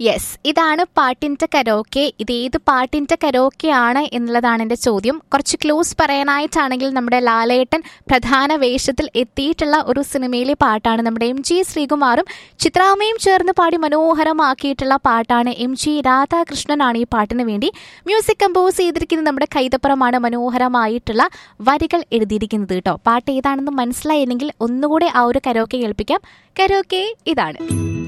Yes, ഇതാണ് പാട്ടിൻ്റെ karaoke. ഇത് ഏത് പാട്ടിൻ്റെ കരോക്കെയാണ് എന്നുള്ളതാണ് എൻ്റെ ചോദ്യം. കുറച്ച് ക്ലൂസ് പറയാനായിട്ടാണെങ്കിൽ നമ്മുടെ ലാലേട്ടൻ പ്രധാന വേഷത്തിൽ എത്തിയിട്ടുള്ള ഒരു സിനിമയിലെ പാട്ടാണ്. നമ്മുടെ എം ജി ശ്രീകുമാറും ചിത്രാമ്മയും ചേർന്ന് പാടി മനോഹരമാക്കിയിട്ടുള്ള പാട്ടാണ്. എം ജി രാധാകൃഷ്ണനാണ് ഈ പാട്ടിന് വേണ്ടി മ്യൂസിക് കമ്പോസ് ചെയ്തിരിക്കുന്നത്. നമ്മുടെ കൈതപ്പുറമാണ് മനോഹരമായിട്ടുള്ള വരികൾ എഴുതിയിരിക്കുന്നത് കേട്ടോ. പാട്ട് ഏതാണെന്ന് മനസ്സിലായില്ലെങ്കിൽ ഒന്നുകൂടെ ആ ഒരു കരോക്കെ കേൾപ്പിക്കാം. കരോക്കെ ഇതാണ്.